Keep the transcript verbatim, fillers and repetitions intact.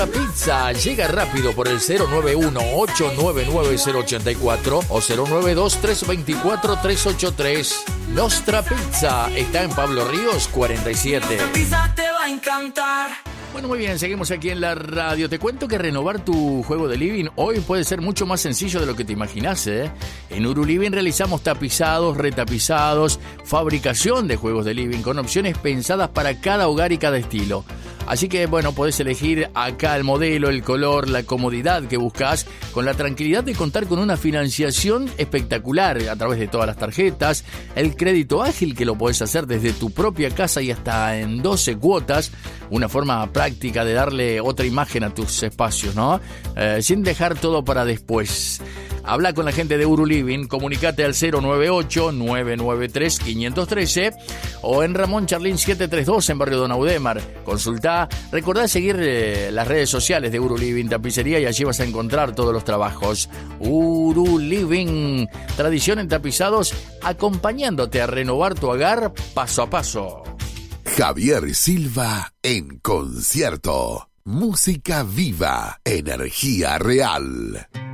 La pizza llega rápido por el cero nueve uno, ocho nueve nueve, cero ocho cuatro o cero nueve dos, tres dos cuatro, tres ocho tres. Nostra Pizza está en Pablo Ríos cuarenta y siete. Esta pizza te va a encantar. Bueno, muy bien, seguimos aquí en la radio. Te cuento que renovar tu juego de living hoy puede ser mucho más sencillo de lo que te imaginas, ¿eh? En Uru Living realizamos tapizados, retapizados, fabricación de juegos de living con opciones pensadas para cada hogar y cada estilo. Así que, bueno, podés elegir acá el modelo, el color, la comodidad que buscas, con la tranquilidad de contar con una financiación espectacular a través de todas las tarjetas, el crédito ágil que lo podés hacer desde tu propia casa y hasta en doce cuotas, una forma práctica de darle otra imagen a tus espacios, ¿no? Eh, sin dejar todo para después. Habla con la gente de Uru Living, comunicate al cero nueve ocho, nueve nueve tres, cinco uno tres o en Ramón Charlín setecientos treinta y dos en Barrio Don Audemar. Consultá, recordá seguir eh, las redes sociales de Uru Living Tapicería y allí vas a encontrar todos los trabajos. Uru Living, tradición en tapizados, acompañándote a renovar tu hogar paso a paso. Javier Silva en concierto. Música viva, energía real.